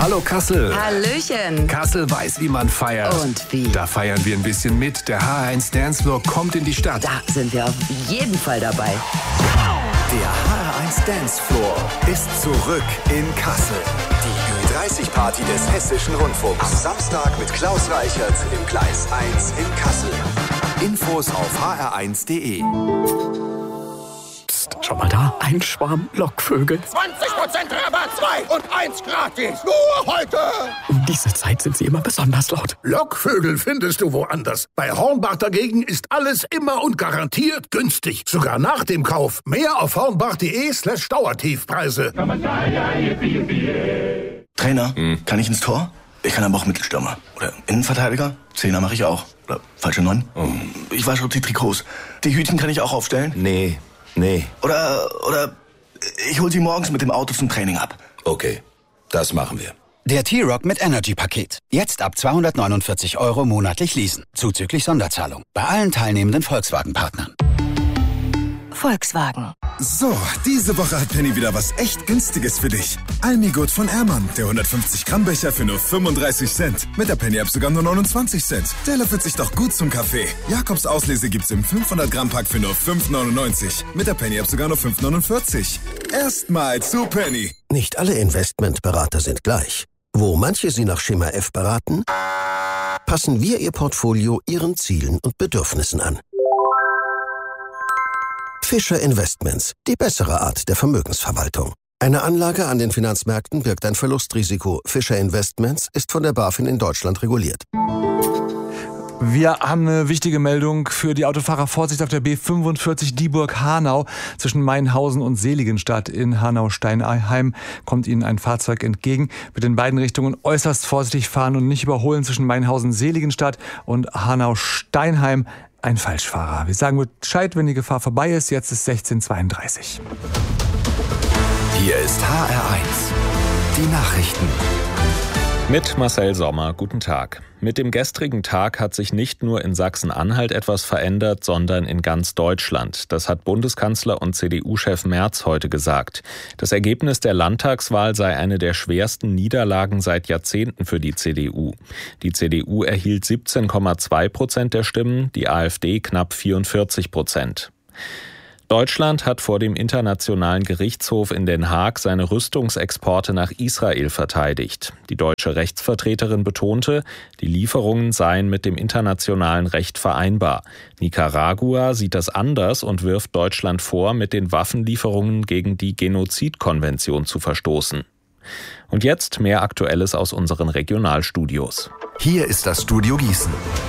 Hallo Kassel. Hallöchen. Kassel weiß, wie man feiert. Und wie? Da feiern wir ein bisschen mit. Der HR1 Dancefloor kommt in die Stadt. Da sind wir auf jeden Fall dabei. Der HR1 Dancefloor ist zurück in Kassel. Die Ü30-Party des Hessischen Rundfunks. Am Samstag mit Klaus Reichert im Gleis 1 in Kassel. Infos auf hr1.de. Psst, schau mal da, ein Schwarm Lockvögel. 20% Rabatt, 2 und 1 gratis. Nur heute. Um diese Zeit sind sie immer besonders laut. Lockvögel findest du woanders. Bei Hornbach dagegen ist alles immer und garantiert günstig. Sogar nach dem Kauf. Mehr auf hornbach.de/Dauertiefpreise. Trainer, kann ich ins Tor? Ich kann aber auch Mittelstürmer. Oder Innenverteidiger? Zehner mache ich auch. Oder falsche 9? Ich wasche die Trikots. Die Hütchen kann ich auch aufstellen? Nee. Oder ich hol sie morgens mit dem Auto zum Training ab. Okay, das machen wir. Der T-Rock mit Energy-Paket. Jetzt ab 249 € monatlich leasen. Zuzüglich Sonderzahlung. Bei allen teilnehmenden Volkswagen-Partnern. Volkswagen. So, diese Woche hat Penny wieder was echt Günstiges für dich. Almigurt von Ehrmann, der 150-Gramm-Becher für nur 35 Cent. Mit der Penny-App sogar nur 29 Cent. Der löffelt sich doch gut zum Kaffee. Jakobs Auslese gibt's im 500-Gramm-Pack für nur 5,99. Mit der Penny-App sogar nur 5,49. Erstmal zu Penny. Nicht alle Investmentberater sind gleich. Wo manche Sie nach Schema F beraten, passen wir Ihr Portfolio Ihren Zielen und Bedürfnissen an. Fischer Investments, die bessere Art der Vermögensverwaltung. Eine Anlage an den Finanzmärkten birgt ein Verlustrisiko. Fischer Investments ist von der BaFin in Deutschland reguliert. Wir haben eine wichtige Meldung für die Autofahrer. Vorsicht auf der B45 Dieburg-Hanau. Zwischen Mainhausen und Seligenstadt in Hanau-Steinheim kommt Ihnen ein Fahrzeug entgegen. Bitte in beiden Richtungen äußerst vorsichtig fahren und nicht überholen zwischen Mainhausen-Seligenstadt und Hanau-Steinheim. Ein Falschfahrer. Wir sagen Bescheid, wenn die Gefahr vorbei ist. Jetzt ist 16:32. Hier ist HR1. Die Nachrichten. Mit Marcel Sommer, guten Tag. Mit dem gestrigen Tag hat sich nicht nur in Sachsen-Anhalt etwas verändert, sondern in ganz Deutschland. Das hat Bundeskanzler und CDU-Chef Merz heute gesagt. Das Ergebnis der Landtagswahl sei eine der schwersten Niederlagen seit Jahrzehnten für die CDU. Die CDU erhielt 17,2% der Stimmen, die AfD knapp 44%. Deutschland hat vor dem Internationalen Gerichtshof in Den Haag seine Rüstungsexporte nach Israel verteidigt. Die deutsche Rechtsvertreterin betonte, die Lieferungen seien mit dem internationalen Recht vereinbar. Nicaragua sieht das anders und wirft Deutschland vor, mit den Waffenlieferungen gegen die Genozidkonvention zu verstoßen. Und jetzt mehr Aktuelles aus unseren Regionalstudios. Hier ist das Studio Gießen.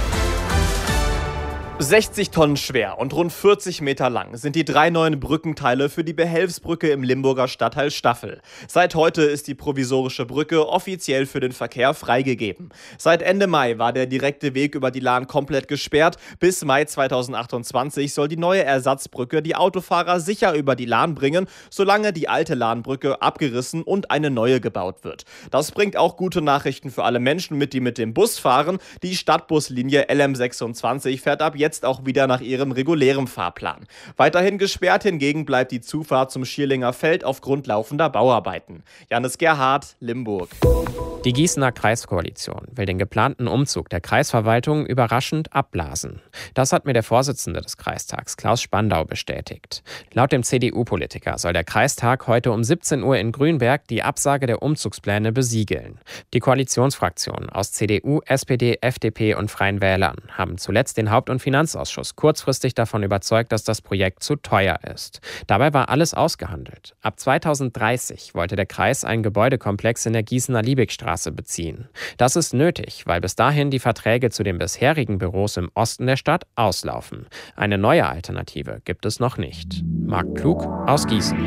60 Tonnen schwer und rund 40 Meter lang sind die 3 neuen Brückenteile für die Behelfsbrücke im Limburger Stadtteil Staffel. Seit heute ist die provisorische Brücke offiziell für den Verkehr freigegeben. Seit Ende Mai war der direkte Weg über die Lahn komplett gesperrt. Bis Mai 2028 soll die neue Ersatzbrücke die Autofahrer sicher über die Lahn bringen, solange die alte Lahnbrücke abgerissen und eine neue gebaut wird. Das bringt auch gute Nachrichten für alle Menschen mit, die mit dem Bus fahren. Die Stadtbuslinie LM26 fährt ab jetzt auch wieder nach ihrem regulären Fahrplan. Weiterhin gesperrt hingegen bleibt die Zufahrt zum Schierlinger Feld aufgrund laufender Bauarbeiten. Janis Gerhardt, Limburg. Die Gießener Kreiskoalition will den geplanten Umzug der Kreisverwaltung überraschend abblasen. Das hat mir der Vorsitzende des Kreistags, Klaus Spandau, bestätigt. Laut dem CDU-Politiker soll der Kreistag heute um 17 Uhr in Grünberg die Absage der Umzugspläne besiegeln. Die Koalitionsfraktionen aus CDU, SPD, FDP und Freien Wählern haben zuletzt den Haupt- und Finanzausschuss kurzfristig davon überzeugt, dass das Projekt zu teuer ist. Dabei war alles ausgehandelt. Ab 2030 wollte der Kreis einen Gebäudekomplex in der Gießener Liebigstraße beziehen. Das ist nötig, weil bis dahin die Verträge zu den bisherigen Büros im Osten der Stadt auslaufen. Eine neue Alternative gibt es noch nicht. Marc Klug aus Gießen.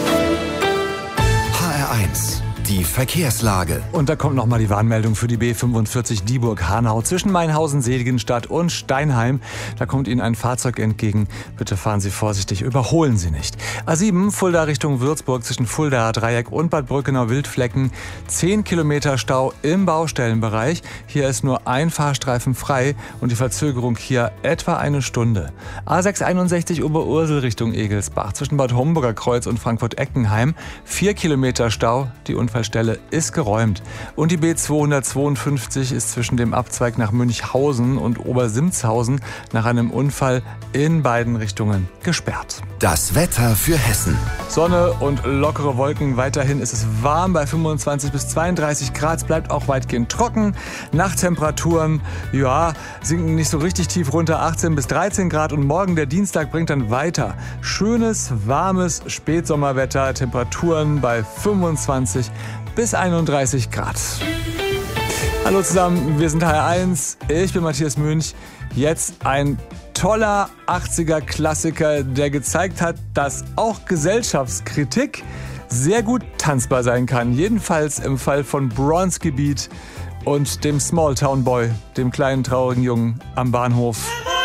HR1. Die Verkehrslage. Und da kommt nochmal die Warnmeldung für die B45 Dieburg-Hanau zwischen Mainhausen, Seligenstadt und Steinheim. Da kommt Ihnen ein Fahrzeug entgegen. Bitte fahren Sie vorsichtig, überholen Sie nicht. A7 Fulda Richtung Würzburg zwischen Fuldaer Dreieck und Bad Brückenau-Wildflecken. 10 Kilometer Stau im Baustellenbereich. Hier ist nur ein Fahrstreifen frei und die Verzögerung hier etwa eine Stunde. A661 Oberursel Richtung Egelsbach zwischen Bad Homburger Kreuz und Frankfurt-Eckenheim. 4 Kilometer Stau. Die Unfall Unfallstelle ist geräumt. Und die B252 ist zwischen dem Abzweig nach Münchhausen und Obersimzhausen nach einem Unfall in beiden Richtungen gesperrt. Das Wetter für Hessen. Sonne und lockere Wolken. Weiterhin ist es warm bei 25 bis 32 Grad. Es bleibt auch weitgehend trocken. Nachttemperaturen, sinken nicht so richtig tief runter. 18 bis 13 Grad. Und morgen, der Dienstag, bringt dann weiter schönes, warmes Spätsommerwetter. Temperaturen bei 25 bis 31 Grad. Hallo zusammen, wir sind HR1. Ich bin Matthias Münch. Jetzt ein toller 80er-Klassiker, der gezeigt hat, dass auch Gesellschaftskritik sehr gut tanzbar sein kann. Jedenfalls im Fall von Bronski Beat und dem Smalltown Boy, dem kleinen traurigen Jungen am Bahnhof.